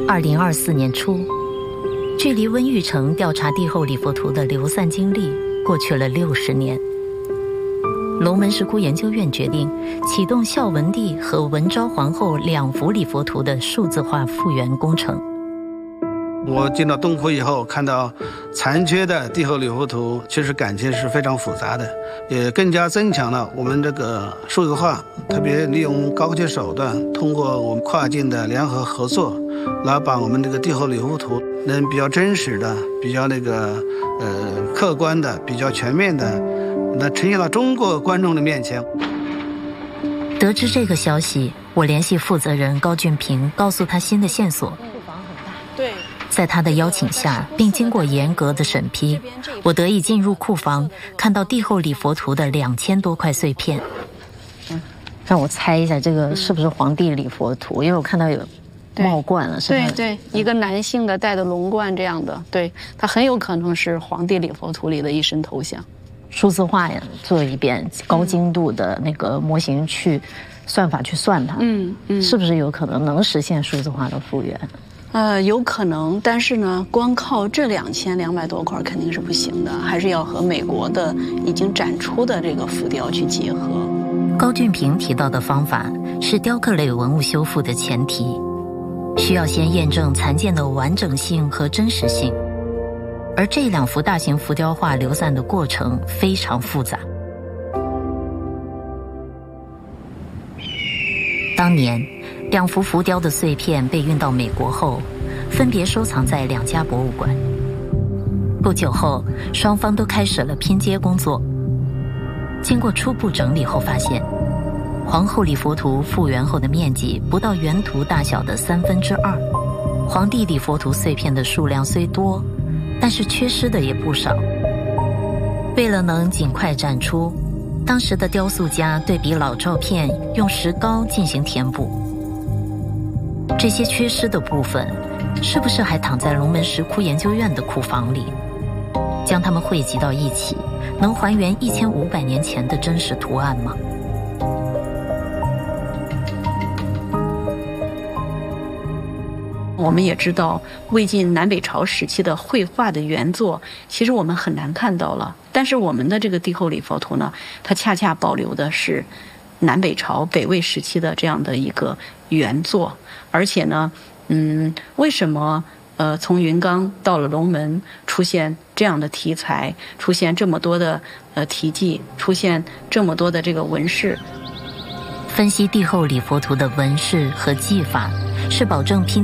2024年初，距离温玉成调查帝后礼佛图的流散经历过去了60年。龙门石窟研究院决定启动孝文帝和文昭皇后2幅礼佛图的数字化复原工程。 我进到洞窟以后，看到残缺的帝后礼佛图，其实感情是非常复杂的，也更加增强了我们这个数字化，特别利用高科技手段，通过我们跨境的联合合作，来把我们这个帝后礼佛图能比较真实的、比较客观的、比较全面的，那呈现到中国观众的面前。 得知这个消息，我联系负责人高俊平，告诉他新的线索。 对。 在他的邀请下，并经过严格的审批，我得以进入库房，看到帝后礼佛图的2000多块碎片。让我猜一下，这个是不是皇帝礼佛图？因为我看到有帽冠了，是吧？ 对，一个男性的戴的龙冠这样的，对，它很有可能是皇帝礼佛图里的一身头像。 数字化做一遍高精度的那个模型去算法去算它，是不是有可能实现数字化的复原？ 有可能，但是呢，光靠这2200多块肯定是不行的，还是要和美国的已经展出的这个浮雕去结合。 高俊平提到的方法是雕刻类文物修复的前提，需要先验证残件的完整性和真实性，而这2幅大型浮雕画流散的过程非常复杂。当年2幅浮雕的碎片被运到美国后，分别收藏在2家博物馆。不久后，双方都开始了拼接工作。经过初步整理后发现，皇后礼佛图复原后的面积不到原图大小的2/3，皇帝礼佛图碎片的数量虽多，但是缺失的也不少。为了能尽快展出，当时的雕塑家对比老照片，用石膏进行填补。这些缺失的部分，是不是还躺在龙门石窟研究院的库房里？将它们汇集到一起，能还原1500年前的真实图案吗？ 我们也知道，魏晋南北朝时期的绘画的原作，其实我们很难看到了。但是我们的这个帝后礼佛图呢，它恰恰保留的是南北朝北魏时期的这样的一个原作。而且呢，为什么从云冈到了龙门出现这样的题材，出现这么多的题记，出现这么多的这个纹饰？ 分析帝后礼佛图的纹饰和技法，是保证拼